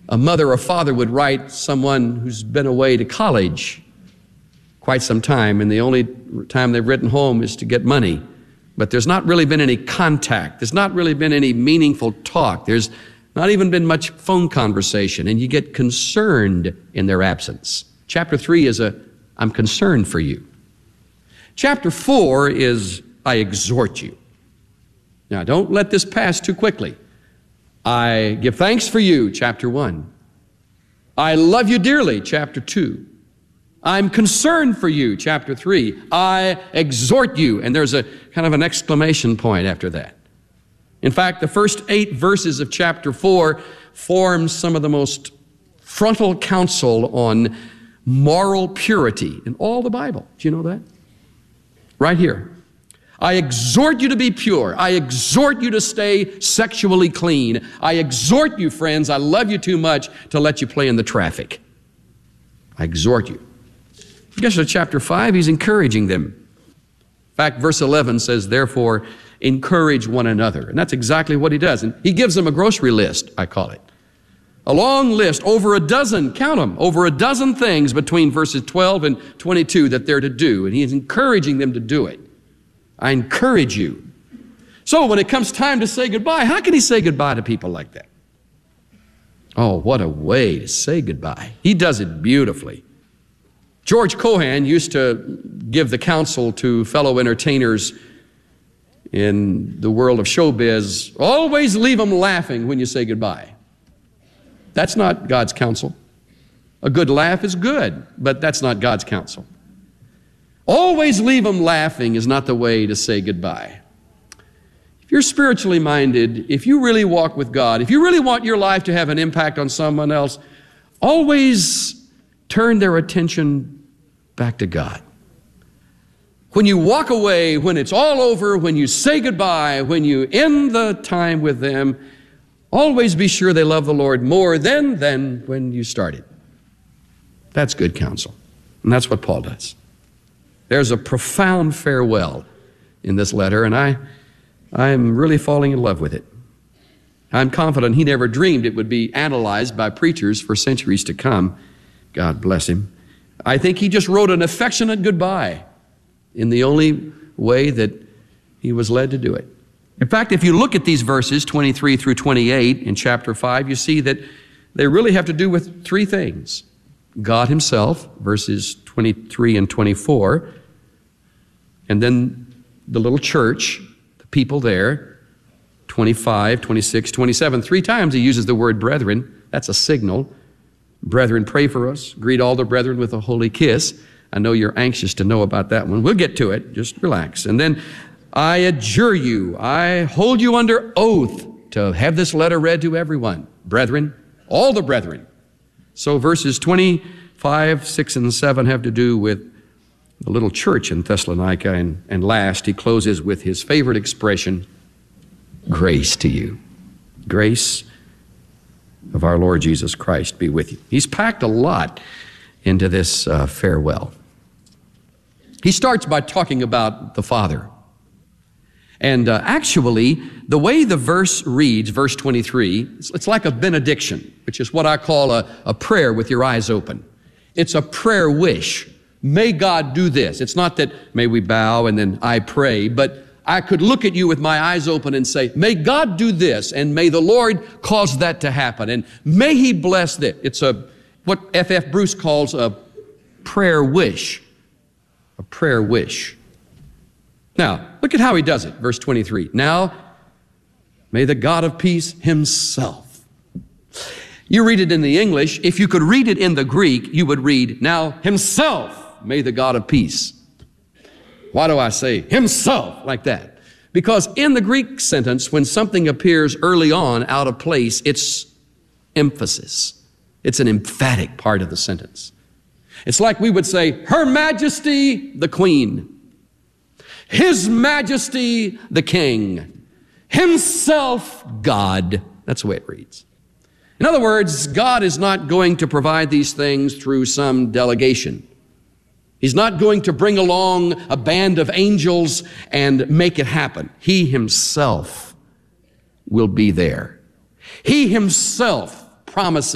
a mother or father would write someone who's been away to college quite some time, and the only time they've written home is to get money. But there's not really been any contact. There's not really been any meaningful talk. There's not even been much phone conversation, and you get concerned in their absence. Chapter 3 is I'm concerned for you. Chapter 4 is I exhort you. Now, don't let this pass too quickly. I give thanks for you, chapter 1. I love you dearly, chapter 2. I'm concerned for you, chapter 3. I exhort you, and there's a kind of an exclamation point after that. In fact, the first 8 verses of chapter 4 form some of the most frontal counsel on moral purity in all the Bible. Do you know that? Right here. I exhort you to be pure. I exhort you to stay sexually clean. I exhort you, friends, I love you too much to let you play in the traffic. I exhort you. You get to chapter 5, he's encouraging them. In fact, verse 11 says, therefore, encourage one another. And that's exactly what he does. And he gives them a grocery list, I call it. A long list, over a dozen, count them, over a dozen things between verses 12 and 22 that they're to do. And he's encouraging them to do it. I encourage you. So when it comes time to say goodbye, how can he say goodbye to people like that? Oh, what a way to say goodbye. He does it beautifully. George Cohan used to give the counsel to fellow entertainers in the world of showbiz, always leave them laughing when you say goodbye. That's not God's counsel. A good laugh is good, but that's not God's counsel. Always leave them laughing is not the way to say goodbye. If you're spiritually minded, if you really walk with God, if you really want your life to have an impact on someone else, always turn their attention back to God. When you walk away, when it's all over, when you say goodbye, when you end the time with them, always be sure they love the Lord more than when you started. That's good counsel. And that's what Paul does. There's a profound farewell in this letter, and I'm really falling in love with it. I'm confident he never dreamed it would be analyzed by preachers for centuries to come. God bless him. I think he just wrote an affectionate goodbye in the only way that he was led to do it. In fact, if you look at these verses, 23 through 28 in chapter 5, you see that they really have to do with 3 things. God himself, verses 23 and 24, and then the little church, the people there, 25, 26, 27. 3 times he uses the word brethren. That's a signal. Brethren, pray for us. Greet all the brethren with a holy kiss. I know you're anxious to know about that one. We'll get to it. Just relax. And then I adjure you, I hold you under oath to have this letter read to everyone. Brethren, all the brethren. So verses 25, 6, and 7 have to do with the little church in Thessalonica. And last, he closes with his favorite expression, grace to you. Grace of our Lord Jesus Christ be with you. He's packed a lot into this farewell. He starts by talking about the Father. And actually, the way the verse reads, verse 23, it's like a benediction, which is what I call a prayer with your eyes open. It's a prayer wish. May God do this. It's not that may we bow and then I pray, but I could look at you with my eyes open and say, may God do this, and may the Lord cause that to happen, and may he bless this. It's what F.F. Bruce calls a prayer wish. A prayer wish. Now, look at how he does it. Verse 23. Now, may the God of peace himself. You read it in the English. If you could read it in the Greek, you would read, now himself may the God of peace. Why do I say himself like that? Because in the Greek sentence, when something appears early on out of place, it's emphasis. It's an emphatic part of the sentence. It's like we would say, Her Majesty the Queen, His Majesty the King, Himself God. That's the way it reads. In other words, God is not going to provide these things through some delegation. He's not going to bring along a band of angels and make it happen. He himself will be there. He himself promises